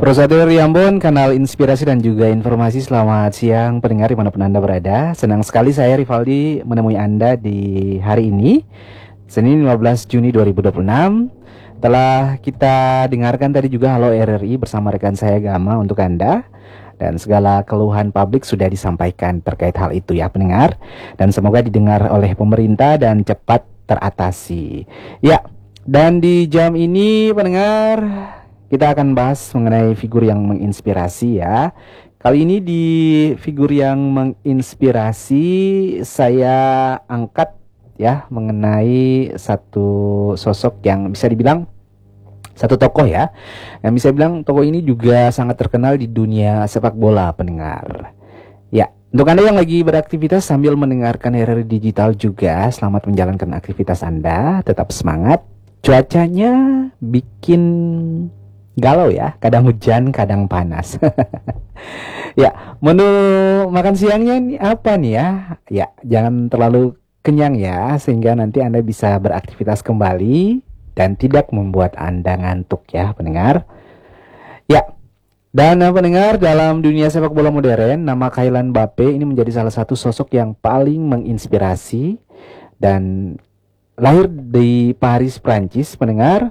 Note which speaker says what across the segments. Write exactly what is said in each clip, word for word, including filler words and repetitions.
Speaker 1: Rosario Ambon, kanal inspirasi dan juga informasi. Selamat siang pendengar dimanapun Anda berada. Senang sekali saya Rivaldi menemui Anda di hari ini, Senin lima belas Juni dua ribu dua puluh enam. Telah kita dengarkan tadi juga Halo R R I bersama rekan saya Gama untuk Anda. Dan segala keluhan publik sudah disampaikan terkait hal itu ya pendengar. Dan semoga didengar oleh pemerintah dan cepat teratasi. Ya, dan di jam ini pendengar, kita akan bahas mengenai figur yang menginspirasi ya. Kali ini di figur yang menginspirasi saya angkat ya mengenai satu sosok yang bisa dibilang satu tokoh ya. Yang bisa bilang tokoh ini juga sangat terkenal di dunia sepak bola pendengar. Ya, untuk Anda yang lagi beraktivitas sambil mendengarkan R R I Digital juga, selamat menjalankan aktivitas Anda, tetap semangat. Cuacanya bikin galau ya, kadang hujan, kadang panas. Ya, menu makan siangnya nih apa nih ya? Ya, jangan terlalu kenyang ya, sehingga nanti Anda bisa beraktivitas kembali dan tidak membuat Anda ngantuk ya, pendengar. Ya, dan pendengar, dalam dunia sepak bola modern, nama Kylian Mbappe ini menjadi salah satu sosok yang paling menginspirasi dan lahir di Paris, Prancis, pendengar,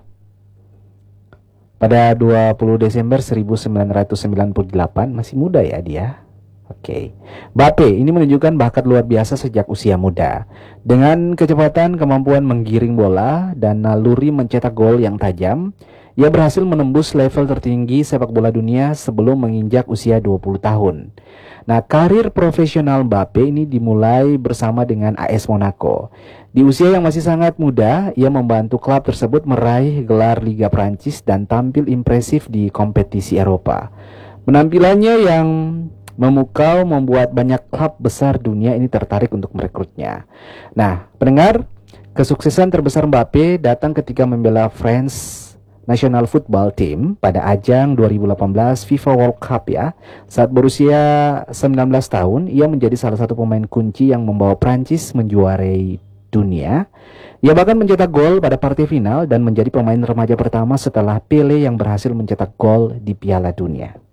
Speaker 1: pada dua puluh Desember seribu sembilan ratus sembilan puluh delapan. Masih muda ya dia. Oke. Mbappe ini menunjukkan bakat luar biasa sejak usia muda. Dengan kecepatan, kemampuan menggiring bola, dan naluri mencetak gol yang tajam, ia berhasil menembus level tertinggi sepak bola dunia sebelum menginjak usia dua puluh tahun. Nah, karir profesional Mbappe ini dimulai bersama dengan A S Monaco. Di usia yang masih sangat muda, ia membantu klub tersebut meraih gelar Liga Prancis dan tampil impresif di kompetisi Eropa. Penampilannya yang memukau membuat banyak klub besar dunia ini tertarik untuk merekrutnya. Nah, pendengar, kesuksesan terbesar Mbappe datang ketika membela France National Football Team pada ajang dua ribu delapan belas FIFA World Cup ya. Saat berusia sembilan belas tahun, ia menjadi salah satu pemain kunci yang membawa Prancis menjuarai dunia. Ia bahkan mencetak gol pada partai final dan menjadi pemain remaja pertama setelah Pele yang berhasil mencetak gol di Piala Dunia.